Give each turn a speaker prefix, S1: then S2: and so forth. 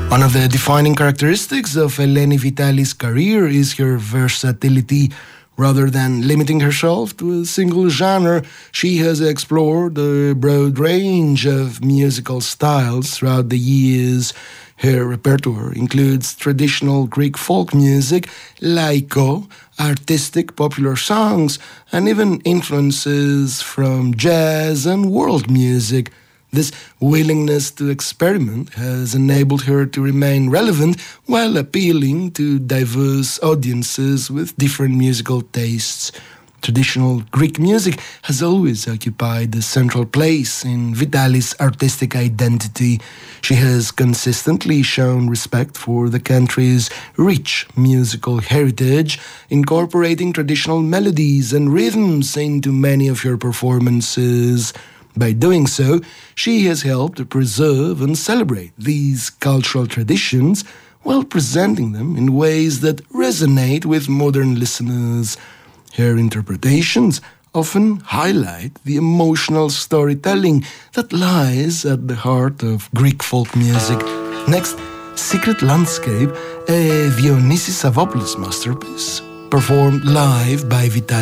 S1: One of the defining characteristics of Eleni Vitali's career is her versatility. Rather than limiting herself to a single genre, she has explored a broad range of musical styles throughout the years. Her repertoire includes traditional Greek folk music, laiko, artistic popular songs, and even influences from jazz and world music. This willingness to experiment has enabled her to remain relevant while appealing to diverse audiences with different musical tastes. Traditional Greek music has always occupied a central place in Vitali's artistic identity. She has consistently shown respect for the country's rich musical heritage, incorporating traditional melodies and rhythms into many of her performances. By doing so, she has helped to preserve and celebrate these cultural traditions while presenting them in ways that resonate with modern listeners. Her interpretations often highlight the emotional storytelling that lies at the heart of Greek folk music. Next, Secret Landscape, a Dionysis Savvopoulos masterpiece, performed live by Vitali.